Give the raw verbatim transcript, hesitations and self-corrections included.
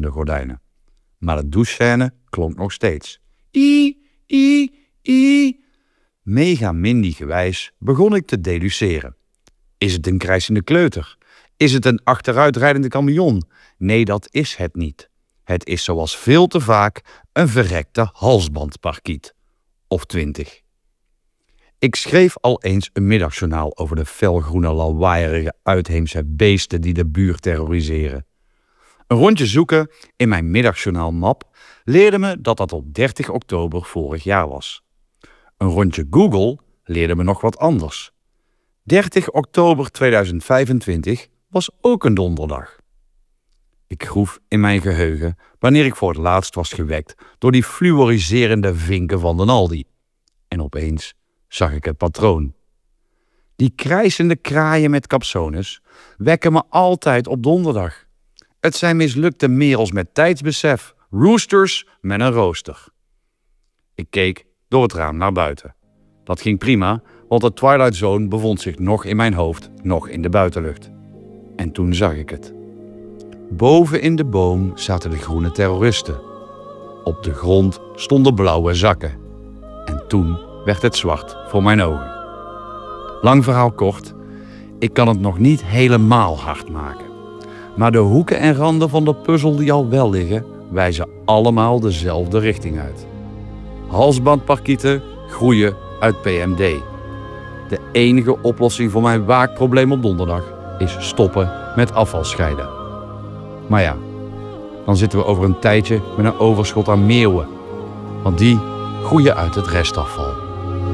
de gordijnen. Maar de douchescène klonk nog steeds. I, i, i. Mega Mindy gewijs begon ik te deduceren. Is het een krijsende kleuter? Is het een achteruitrijdende camion? Nee, dat is het niet. Het is zoals veel te vaak een verrekte halsbandparkiet. Of twintig. Ik schreef al eens een middagjournaal over de felgroene lawaaierige uitheemse beesten die de buurt terroriseren. Een rondje zoeken in mijn middagjournaalmap leerde me dat dat op dertig oktober vorig jaar was. Een rondje Google leerde me nog wat anders. dertig oktober tweeduizend vijfentwintig was ook een donderdag. Ik groef in mijn geheugen wanneer ik voor het laatst was gewekt door die fluoriserende vinken van den Aldi. En opeens zag ik het patroon. Die krijsende kraaien met capsones wekken me altijd op donderdag. Het zijn mislukte merels met tijdsbesef, roosters met een rooster. Ik keek door het raam naar buiten. Dat ging prima, want de Twilight Zone bevond zich nog in mijn hoofd, nog in de buitenlucht. En toen zag ik het. Boven in de boom zaten de groene terroristen. Op de grond stonden blauwe zakken. En toen werd het zwart voor mijn ogen. Lang verhaal kort, ik kan het nog niet helemaal hard maken. Maar de hoeken en randen van de puzzel die al wel liggen, wijzen allemaal dezelfde richting uit. Halsbandparkieten groeien uit P M D. De enige oplossing voor mijn waakprobleem op donderdag is stoppen met afval scheiden. Maar ja, dan zitten we over een tijdje met een overschot aan meeuwen. Want die groeien uit het restafval.